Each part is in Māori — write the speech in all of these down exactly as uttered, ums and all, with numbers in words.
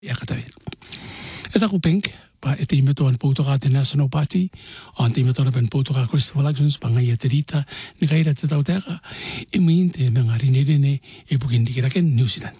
Iakatavi. E taku penk, pa e te imeto an poutoka te National Party, o an te imeto an poutoka Christopher Luxons, pa ngai e te rita, ni kaira te tau teka, e miin te menga rine rine e pukin di kiraken New Zealand.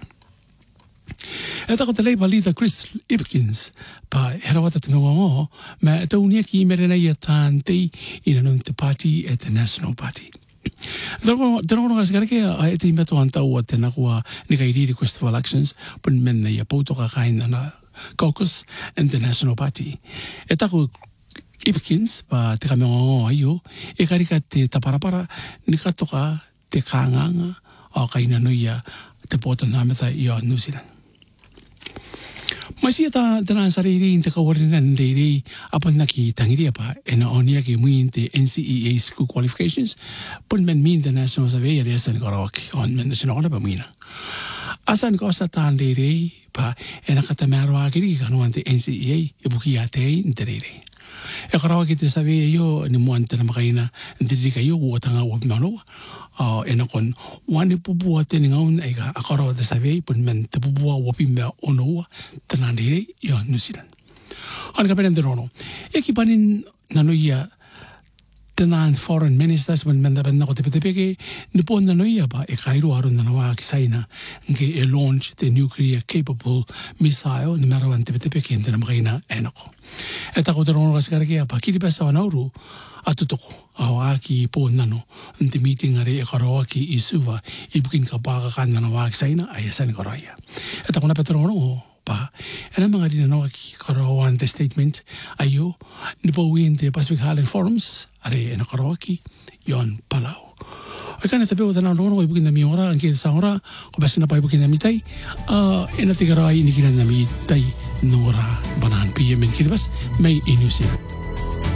E taku te Labour leader Chris Hipkins, pa herawata te menga ngō, ma e tau nia ki mere nei e tāntei ina nung te party e te National Party. Te rongo ngā sikareke a e te imeto an tau a te nakua ni kairiri Christopher Luxons, pun men nei a poutoka kaina na caucus and the National Party. E taku Hipkins, pa te ka menga ngō aio, e karika te taparapara ni katoka te kānganga o kaina nuia te pōta nāmeta i o New Zealand. Mai sia tā tēnā sariri in te kawarina nreirei apana ki tangiria pa e na onia ki muin te N C E A school qualifications pun men min te National Survey e resa ni karawaki on men sino ona pa muina. Asa ni kosa tā nreirei pa e na kata mea roa kiri ki kanuan te N C E A e buki a te ei nte reirei. E karawaki te survey e yo ni muan tēnā makaina ndirika yo uatanga uapi manoa. Uh, e na kon wane pupua tēne ngaun e ka akarawa te survey pun men te pupua wapi mea onoa tēnā rei i o New Zealand. Ani ka pēnen te rono. E ki panin nanuia tēnā foreign ministers pun men tapen nako te petepeke ni pōn nanuia pa e kairu aru nanawa ki saina nke e launch the nuclear capable missile ni marawan te petepeke tēnā makaina e nako. E tako te rono kasikareke pa kiri pesa wa nauru atutoko au aki po nano nte meeting are e karawa ki i suwa i bukin ka paka ka nana waki saina ai asani karaia. E tako na petero no pa e na mga rina nawa ki karawa ante statement ayo ni po win te Pacific Highland Forums are e na karawa ki yon Palau. E kane te peo tana rono i bukin na mi ora anke sa ora ko basi na pa i bukin na mi tai e na te karai ni kina na mi tai nora banan P M in kiribas may i New Zealand.